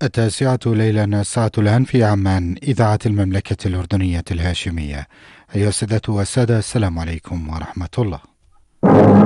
9 ليلا، الساعة الآن في عمان، إذاعة المملكة الأردنية الهاشمية. أيها السادة والسادة، السلام عليكم ورحمة الله.